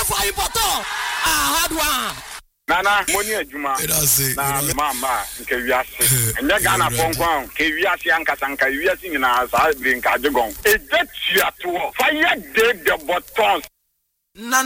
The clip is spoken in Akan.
for important. Hard one. Nana, money adwuma. Na mama nke wiase. Enye Ghana ponkwan ke wiase ankasanka wiase nyina sa brinka jegon. Ejetia to fire de buttons.